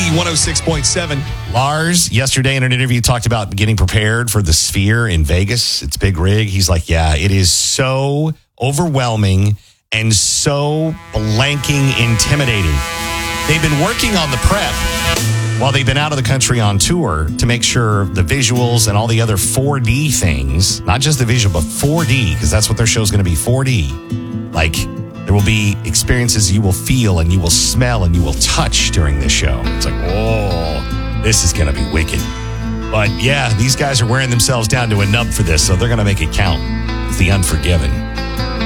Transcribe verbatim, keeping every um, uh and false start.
B one oh six point seven. Lars, yesterday in an interview, talked about getting prepared for the Sphere in Vegas. It's big rig. He's like, yeah, it is so overwhelming and so blanking intimidating. They've been working on the prep while they've been out of the country on tour to make sure the visuals and all the other four D things, not just the visual, but four D, because that's what their show's going to be, four D. Like, there will be experiences you will feel and you will smell and you will touch during this show. It's like, oh, this is going to be wicked. But yeah, these guys are wearing themselves down to a nub for this, so they're going to make it count. It's The Unforgiven.